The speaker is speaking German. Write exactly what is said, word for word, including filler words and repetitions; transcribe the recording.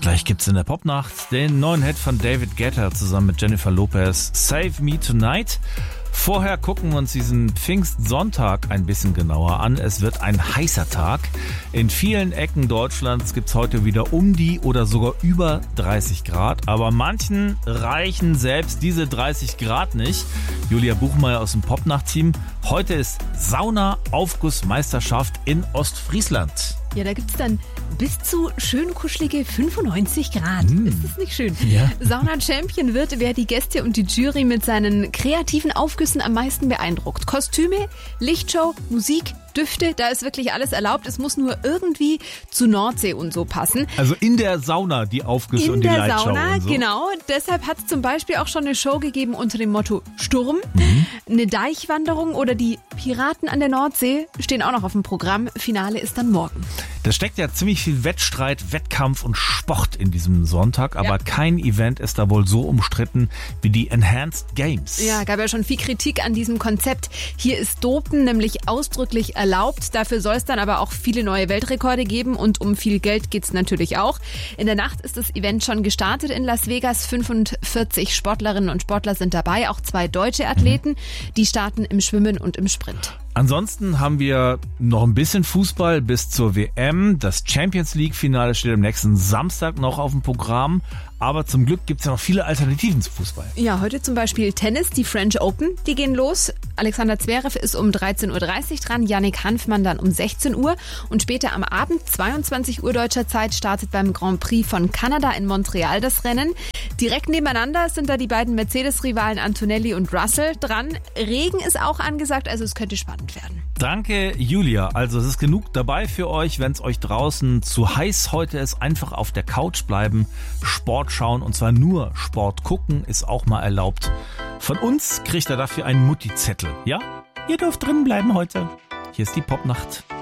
Gleich gibt's in der Popnacht den neuen Hit von David Guetta zusammen mit Jennifer Lopez, Save Me Tonight. Vorher gucken wir uns diesen Pfingstsonntag ein bisschen genauer an. Es wird ein heißer Tag. In vielen Ecken Deutschlands gibt's heute wieder um die oder sogar über dreißig Grad. Aber manchen reichen selbst diese dreißig Grad nicht. Julia Buchmeier aus dem Popnacht-Team. Heute ist Sauna-Aufgussmeisterschaft in Ostfriesland. Ja, da gibt's dann bis zu schön kuschelige fünfundneunzig Grad. Mm. Ist das nicht schön? Ja. Sauna-Champion wird, wer die Gäste und die Jury mit seinen kreativen Aufgüssen am meisten beeindruckt. Kostüme, Lichtshow, Musik, Düfte, da ist wirklich alles erlaubt. Es muss nur irgendwie zu Nordsee und so passen. Also in der Sauna die Aufgüsse In und die der Lightshow Sauna, und so. genau. Deshalb hat es zum Beispiel auch schon eine Show gegeben unter dem Motto Sturm. Mhm. Eine Deichwanderung oder die Piraten an der Nordsee stehen auch noch auf dem Programm. Finale ist dann morgen. Da steckt ja ziemlich viel Wettstreit, Wettkampf und Sport in diesem Sonntag, aber Ja. kein Event ist da wohl so umstritten wie die Enhanced Games. Ja, gab ja schon viel Kritik an diesem Konzept. Hier ist Dopen nämlich ausdrücklich erlaubt. Dafür soll es dann aber auch viele neue Weltrekorde geben und um viel Geld geht's natürlich auch. In der Nacht ist das Event schon gestartet in Las Vegas. fünfundvierzig Sportlerinnen und Sportler sind dabei, auch zwei deutsche Athleten. Mhm. Die starten im Schwimmen und im Sprint. Ansonsten haben wir noch ein bisschen Fußball bis zur W M. Das Champions League-Finale steht am nächsten Samstag noch auf dem Programm. Aber zum Glück gibt es ja noch viele Alternativen zu Fußball. Ja, heute zum Beispiel Tennis, die French Open, die gehen los. Alexander Zverev ist um dreizehn Uhr dreißig dran, Yannick Hanfmann dann um sechzehn Uhr. Und später am Abend, zweiundzwanzig Uhr deutscher Zeit, startet beim Grand Prix von Kanada in Montreal das Rennen. Direkt nebeneinander sind da die beiden Mercedes-Rivalen Antonelli und Russell dran. Regen ist auch angesagt, also es könnte spannend werden. Danke, Julia. Also es ist genug dabei für euch, wenn es euch draußen zu heiß heute ist. Einfach auf der Couch bleiben, Sport schauen und zwar nur Sport gucken ist auch mal erlaubt. Von uns kriegt er dafür einen Mutti-Zettel, ja? Ihr dürft drin bleiben heute. Hier ist die Popnacht.